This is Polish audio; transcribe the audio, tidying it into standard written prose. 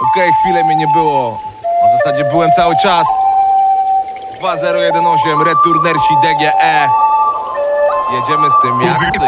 Okej, chwilę mnie nie było, a w zasadzie byłem cały czas. 2018, Returnersi DGE. Jedziemy z tym jak